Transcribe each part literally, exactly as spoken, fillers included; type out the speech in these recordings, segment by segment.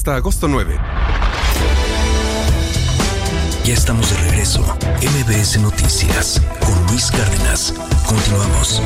hasta agosto nueve. Ya estamos de regreso. M B S Noticias con Luis Cárdenas. Continuamos.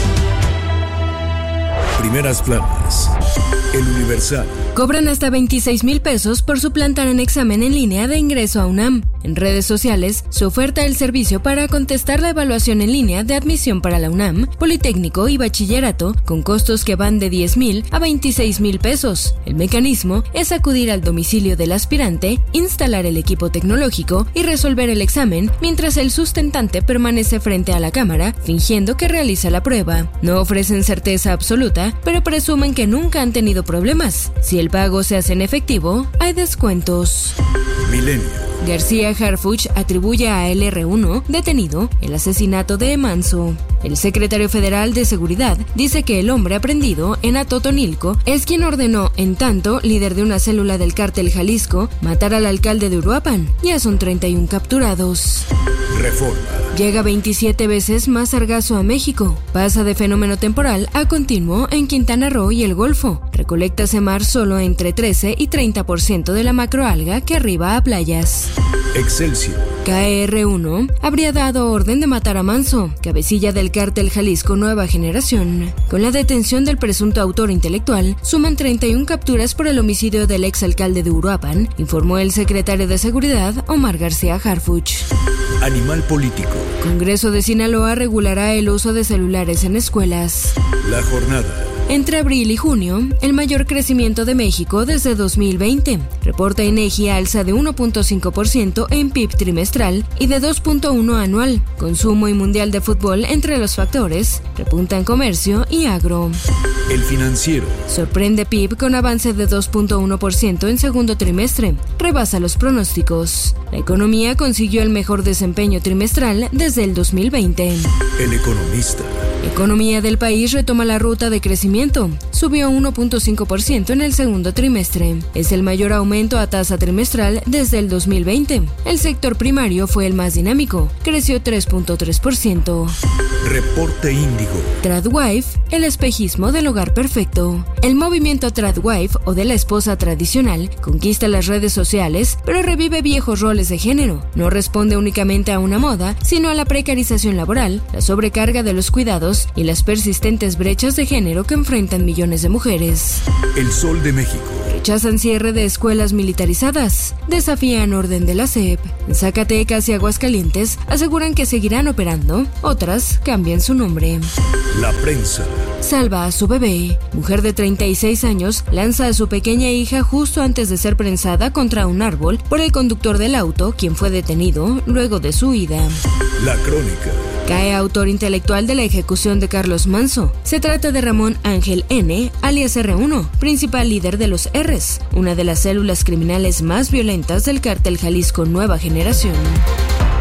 Primeras planas. El Universal. Cobran hasta veintiséis mil pesos por suplantar un examen en línea de ingreso a UNAM. En redes sociales se oferta el servicio para contestar la evaluación en línea de admisión para la UNAM, Politécnico y Bachillerato, con costos que van de diez mil a veintiséis mil pesos. El mecanismo es acudir al domicilio del aspirante, instalar el equipo tecnológico y resolver el examen, mientras el sustentante permanece frente a la cámara, fingiendo que realiza la prueba. No ofrecen certeza absoluta, pero presumen que nunca han tenido problemas. Si el pago se hace en efectivo, hay descuentos. Milenio. García Harfuch atribuye a el erre uno, detenido, el asesinato de Manso. El secretario federal de Seguridad dice que el hombre aprendido en Atotonilco es quien ordenó, en tanto, líder de una célula del cártel Jalisco, matar al alcalde de Uruapan. Ya son treinta y uno capturados. Reforma. Llega veintisiete veces más sargazo a México. Pasa de fenómeno temporal a continuo en Quintana Roo y el Golfo. Recolecta mar solo entre trece y treinta por ciento de la macroalga que arriba a playas. Excelsior. K R uno habría dado orden de matar a Manso, cabecilla del cártel Jalisco Nueva Generación. Con la detención del presunto autor intelectual, suman treinta y una capturas por el homicidio del exalcalde de Uruapan, informó el secretario de Seguridad, Omar García Harfuch. Animal político. Congreso de Sinaloa regulará el uso de celulares en escuelas. La jornada. Entre abril y junio, el mayor crecimiento de México desde dos mil veinte. Reporta INEGI alza de uno punto cinco por ciento en P I B trimestral y de dos punto uno por ciento anual. Consumo y mundial de fútbol entre los factores. Repuntan comercio y agro. El Financiero. Sorprende P I B con avance de dos punto uno por ciento en segundo trimestre. Rebasa los pronósticos. La economía consiguió el mejor desempeño trimestral desde el dos mil veinte. El Economista. La economía del país retoma la ruta de crecimiento. Subió uno punto cinco por ciento en el segundo trimestre. Es el mayor aumento a tasa trimestral desde el dos mil veinte. El sector primario fue el más dinámico. Creció tres punto tres por ciento. Reporte Índigo. Tradwife, el espejismo del hogar perfecto. El movimiento Tradwife o de la esposa tradicional conquista las redes sociales, pero revive viejos roles de género. No responde únicamente a una moda, sino a la precarización laboral, la sobrecarga de los cuidados y las persistentes brechas de género que enfrentan millones de mujeres. El Sol de México. Rechazan cierre de escuelas militarizadas. Desafían orden de la S E P. En Zacatecas y Aguascalientes aseguran que seguirán operando. Otras cambian su nombre. La Prensa. Salva a su bebé. Mujer de treinta y seis años lanza a su pequeña hija justo antes de ser prensada contra un árbol por el conductor del auto, quien fue detenido luego de su huida. La Crónica. Cae autor intelectual de la ejecución de Carlos Manso. Se trata de Ramón Ángel N., alias erre uno, principal líder de los R's, una de las células criminales más violentas del cártel Jalisco Nueva Generación.